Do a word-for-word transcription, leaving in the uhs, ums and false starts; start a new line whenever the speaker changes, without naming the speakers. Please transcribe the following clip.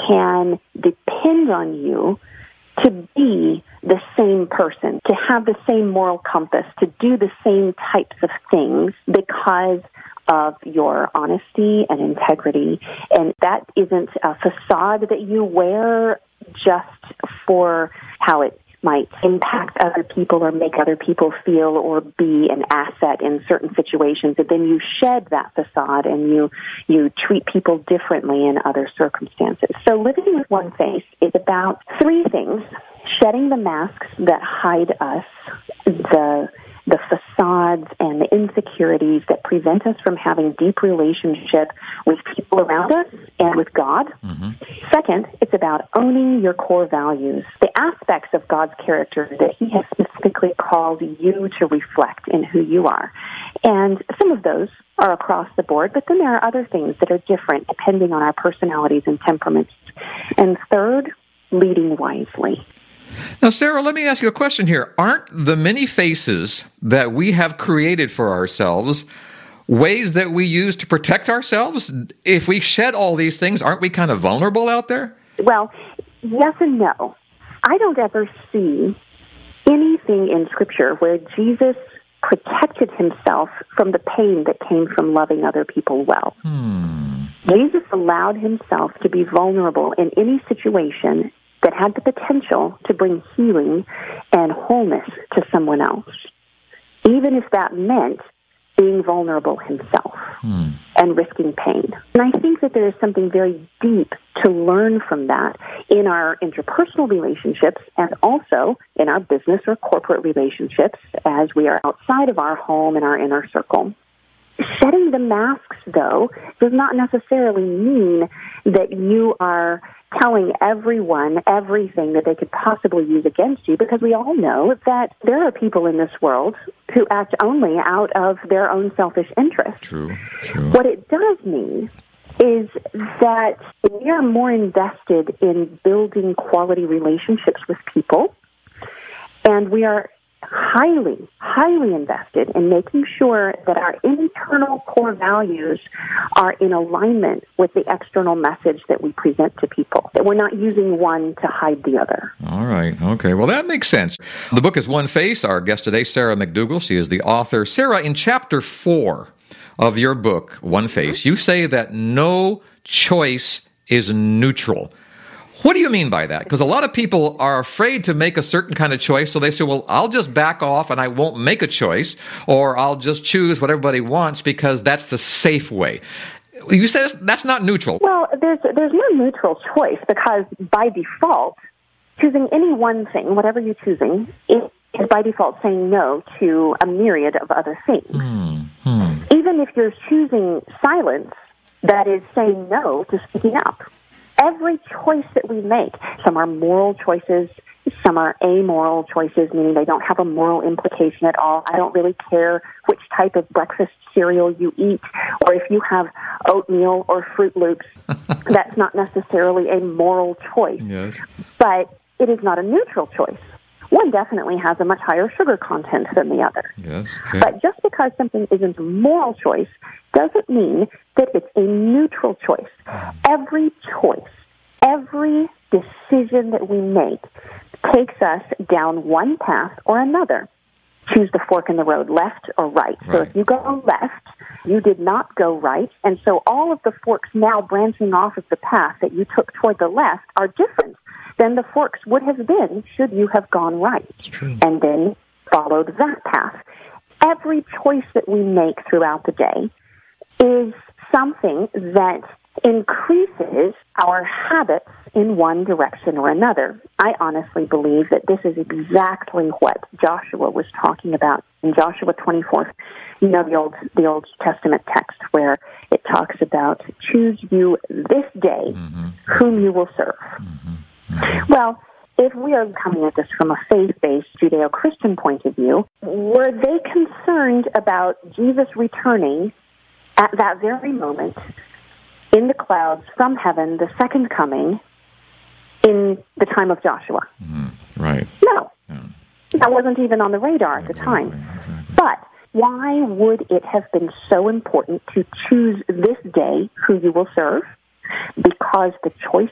can depend on you to be the same person, to have the same moral compass, to do the same types of things because of your honesty and integrity. And that isn't a facade that you wear just for how it might impact other people or make other people feel or be an asset in certain situations. And then you shed that facade and you, you treat people differently in other circumstances. So living with one face is about three things: shedding the masks that hide us, the the facades and the insecurities that prevent us from having deep relationship with people around us and with God. Mm-hmm. Second, it's about owning your core values, the aspects of God's character that He has specifically called you to reflect in who you are. And some of those are across the board, but then there are other things that are different depending on our personalities and temperaments. And third, leading wisely.
Now, Sarah, let me ask you a question here. Aren't the many faces that we have created for ourselves ways that we use to protect ourselves? If we shed all these things, aren't we kind of vulnerable out there?
Well, yes and no. I don't ever see anything in Scripture where Jesus protected himself from the pain that came from loving other people well. Hmm. Jesus allowed himself to be vulnerable in any situation that had the potential to bring healing and wholeness to someone else, even if that meant being vulnerable himself hmm. and risking pain. And I think that there is something very deep to learn from that in our interpersonal relationships and also in our business or corporate relationships as we are outside of our home and our inner circle. Shedding the masks, though, does not necessarily mean that you are telling everyone everything that they could possibly use against you, because we all know that there are people in this world who act only out of their own selfish interest.
True, true.
What it does mean is that we are more invested in building quality relationships with people, and we are highly, highly invested in making sure that our internal core values are in alignment with the external message that we present to people, that we're not using one to hide the other.
All right. Okay. Well, that makes sense. The book is One Face. Our guest today, Sarah McDougall. She is the author. Sarah, in chapter four of your book, One Face, you say that no choice is neutral. What do you mean by that? Because a lot of people are afraid to make a certain kind of choice, so they say, well, I'll just back off and I won't make a choice, or I'll just choose what everybody wants because that's the safe way. You say that's not neutral.
Well, there's there's no neutral choice, because by default, choosing any one thing, whatever you're choosing, is by default saying no to a myriad of other things. Hmm. Hmm. Even if you're choosing silence, that is saying no to speaking up. Every choice that we make, some are moral choices, some are amoral choices, meaning they don't have a moral implication at all. I don't really care which type of breakfast cereal you eat, or if you have oatmeal or Fruit Loops. That's not necessarily a moral choice.
Yes.
But it is not a neutral choice. One definitely has a much higher sugar content than the other.
Yes. Okay.
But just because something isn't a moral choice doesn't mean that it's a neutral choice. Every choice, every decision that we make takes us down one path or another. Choose the fork in the road, left or right.
Right.
So if you go left, you did not go right, and so all of the forks now branching off of the path that you took toward the left are different than the forks would have been should you have gone right and then followed that path. Every choice that we make throughout the day is something that increases our habits in one direction or another. I honestly believe that this is exactly what Joshua was talking about in Joshua twenty-four. You know, the Old the Old Testament text where it talks about choose you this day mm-hmm. whom you will serve. Mm-hmm. Mm-hmm. Well, if we are coming at this from a faith-based Judeo-Christian point of view, were they concerned about Jesus returning at that very moment in the clouds from heaven, the second coming, in the time of Joshua?
Mm, right.
No.
Yeah.
That wasn't even on the radar at the time.
Exactly.
But why would it have been so important to choose this day who you will serve? Because the choice